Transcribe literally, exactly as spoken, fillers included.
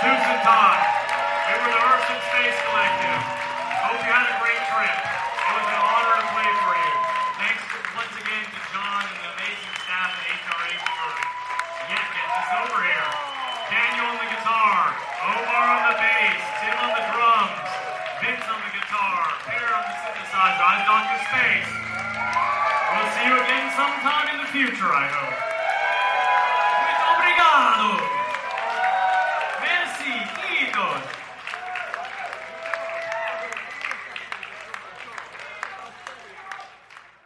Tucson Todd. We were the Earth and Space Collective. Hope you had a great trip. It was an honor to play for you. Thanks once again to John and the amazing staff at H R H for yeah, getting us over here. Daniel on the guitar, Omar on the bass, Tim on the drums, Vince on the guitar, Per on the synthesizer. I'm Doctor Space. We'll see you again sometime in the future, I hope.